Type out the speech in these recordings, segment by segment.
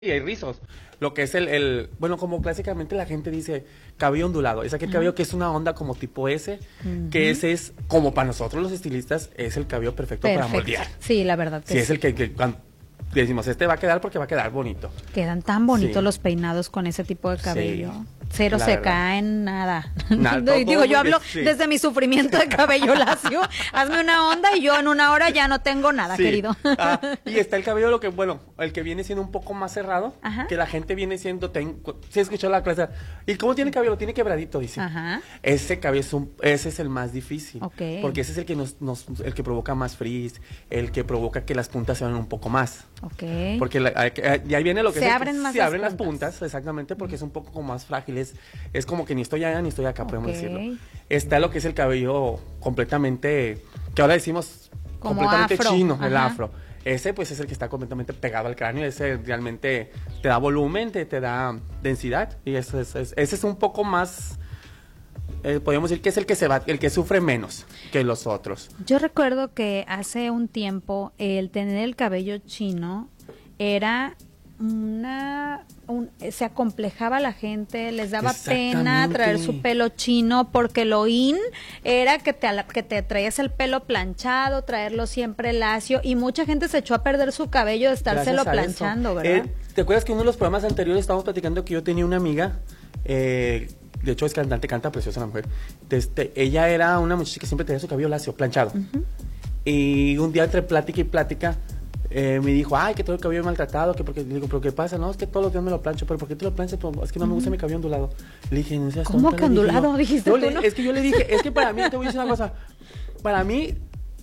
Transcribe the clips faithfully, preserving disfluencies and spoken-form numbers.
Y hay rizos. Lo que es el, el, bueno, como clásicamente la gente dice, cabello ondulado. Es aquel uh-huh. cabello que es una onda como tipo S, uh-huh. que ese es, como para nosotros los estilistas, es el cabello perfecto, perfecto. para moldear. Sí, la verdad que sí. sí. es el que, que cuando decimos, este va a quedar porque va a quedar bonito. Quedan tan bonitos sí. los peinados con ese tipo de cabello. Sí. Cero se verdad. caen, nada. nada todo, Digo, todo yo hablo sí. desde mi sufrimiento de cabello lacio. Hazme una onda y yo en una hora ya no tengo nada, sí. querido. Ah, y está el cabello, lo que, bueno, el que viene siendo un poco más cerrado, Ajá. que la gente viene siendo, ten, se escuchó la clase. ¿Y cómo tiene cabello? Tiene quebradito, dice. Ajá. Ese cabello es un, ese es el más difícil. Okay. Porque ese es el que nos, nos, el que provoca más frizz, el que provoca que las puntas se abran un poco más. Okay. Porque la, y ahí viene lo que se es abren el, más se las abren puntas. las puntas, exactamente, porque es un poco como más frágil. Es, es como que ni estoy allá ni estoy acá, okay. podemos decirlo. Está lo que es el cabello completamente, que ahora decimos como completamente afro. chino, Ajá. el afro. Ese pues es el que está completamente pegado al cráneo, ese realmente te da volumen, te, te da densidad, y ese es, es, ese es un poco más, eh, podemos decir que es el que se va, el que sufre menos que los otros. Yo recuerdo que hace un tiempo el tener el cabello chino era una un, se acomplejaba la gente, les daba pena traer su pelo chino porque lo in era que te, que te traías el pelo planchado, traerlo siempre lacio, y mucha gente se echó a perder su cabello de estárselo planchando, ¿verdad? Eh, ¿Te acuerdas que en uno de los programas anteriores estábamos platicando que yo tenía una amiga, eh, de hecho es cantante, canta preciosa la mujer, este, ella era una muchacha que siempre tenía su cabello lacio, planchado, uh-huh. y un día entre plática y plática Eh, me dijo, ay, que todo el cabello maltratado, que porque, le digo, pero ¿qué pasa? No, es que todos los días me lo plancho, pero ¿por qué te lo planchas? Pues, es que no me gusta mi cabello ondulado. Le dije, no seas ¿Cómo que ondulado? Dije, dijiste yo, tú, le, ¿no? Es que yo le dije, es que para mí, te voy a decir una cosa, para mí,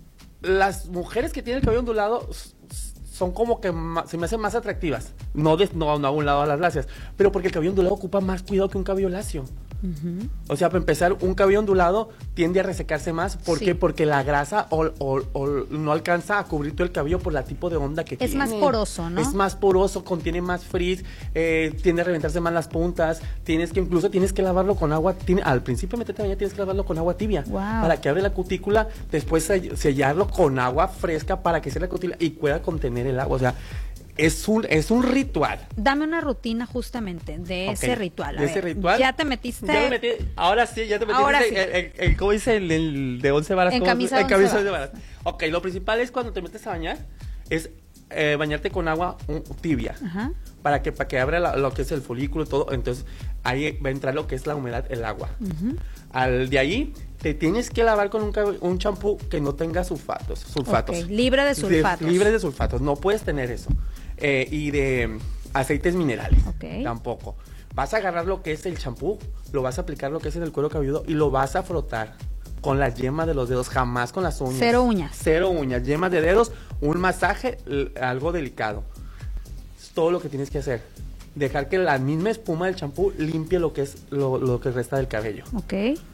las mujeres que tienen el cabello ondulado son como que más, se me hacen más atractivas, no, de, no, no a un lado a las lacias, pero porque el cabello ondulado ocupa más cuidado que un cabello lacio. Uh-huh. O sea, para empezar, un cabello ondulado tiende a resecarse más. ¿Por sí. qué? Porque la grasa o, o, o no alcanza a cubrir todo el cabello por el tipo de onda que es tiene. Es más poroso, ¿no? Es más poroso, contiene más frizz, eh, tiende a reventarse más las puntas. Tienes que, incluso tienes que lavarlo con agua. Tiene, al principio de meterte a bañar tienes que lavarlo con agua tibia. Wow. Para que abre la cutícula. Después sellarlo con agua fresca para que se la cutícula y pueda contener el agua. O sea, Es un, es un ritual. Dame una rutina justamente de okay. ese ritual. A de ver, ese ritual. Ya te metiste. Ya me metí, ahora sí, ya te metiste. Ahora en, sí. en, en, en, ¿Cómo dice el, el de once varas? En camisa, en camisa de varas. varas. Ok, lo principal es cuando te metes a bañar, es eh, bañarte con agua um, tibia. Ajá. Para que, para que abra la, lo que es el folículo y todo. Entonces, ahí va a entrar lo que es la humedad, el agua. Uh-huh. Al de ahí, te tienes que lavar con un, un champú que no tenga sulfatos. sulfatos. Okay. Libre de sulfatos. De, libre de sulfatos. No puedes tener eso. Eh, y de aceites minerales, okay. tampoco. Vas a agarrar lo que es el champú, lo vas a aplicar lo que es en el cuero cabelludo y lo vas a frotar con la yema de los dedos, jamás con las uñas. Cero uñas. Cero uñas, yemas de dedos, un masaje, algo delicado. Es todo lo que tienes que hacer. Dejar que la misma espuma del champú limpie lo que es lo, lo que resta del cabello. Ok.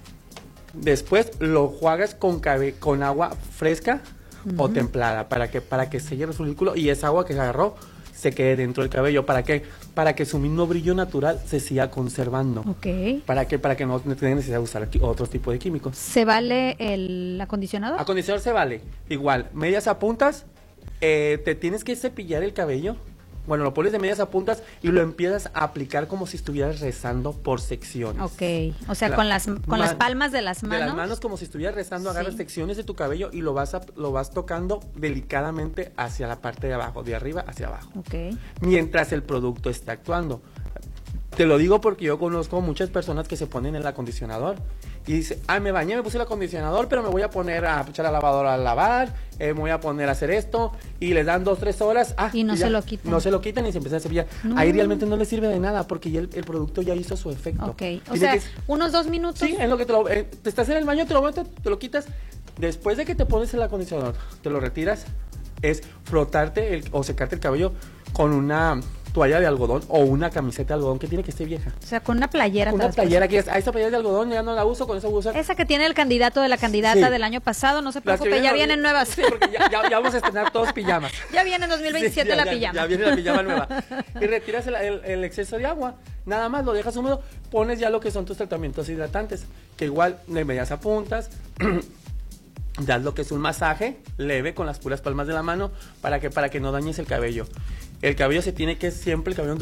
Después lo juegas con, cabe, con agua fresca uh-huh. o templada para que, para que selle el folículo y esa agua que se agarró se quede dentro del cabello. ¿Para qué? Para que su mismo brillo natural se siga conservando. Ok. ¿Para qué? Para que no tenga necesidad de usar otro tipo de químicos. ¿Se vale el acondicionador? Acondicionador se vale. Igual, medias a puntas, eh, te tienes que cepillar el cabello. Bueno, lo pones de medias a puntas y lo empiezas a aplicar como si estuvieras rezando por secciones. Ok, o sea, la, con las con man, las palmas de las manos. De las manos como si estuvieras rezando, agarras sí. secciones de tu cabello y lo vas a, lo vas tocando delicadamente hacia la parte de abajo, de arriba hacia abajo. Ok. Mientras el producto está actuando. Te lo digo porque yo conozco muchas personas que se ponen el acondicionador y dice, ay, me bañé, me puse el acondicionador, pero me voy a poner a echar la lavadora a lavar, eh, me voy a poner a hacer esto, y les dan dos, tres horas, ah, y no y se ya, lo quitan. No se lo quitan y se empieza a cepillar. No. Ahí realmente no le sirve de nada porque ya el, el producto ya hizo su efecto. Ok, o sea, que, unos dos minutos. Sí, es lo que te lo, eh, te estás en el baño, te lo metes, te lo quitas, después de que te pones el acondicionador, te lo retiras, es frotarte el, o secarte el cabello con una toalla de algodón o una camiseta de algodón que tiene que estar vieja. O sea, con una playera. Con una playera que es, a esta playera de algodón ya no la uso, con esa voy a usar. Esa que tiene el candidato de la candidata sí. del año pasado, no se preocupe, ya vienen, vienen nuevas. Sí, porque ya, ya, ya vamos a estrenar todos pijamas. Ya viene en dos mil veintisiete sí, ya, la ya, pijama. Ya, ya viene la pijama nueva. Y retiras el, el, el exceso de agua, nada más lo dejas húmedo, pones ya lo que son tus tratamientos hidratantes, que igual de medias a puntas, das lo que es un masaje leve con las puras palmas de la mano para que, para que no dañes el cabello. El cabello se tiene que siempre, el cabello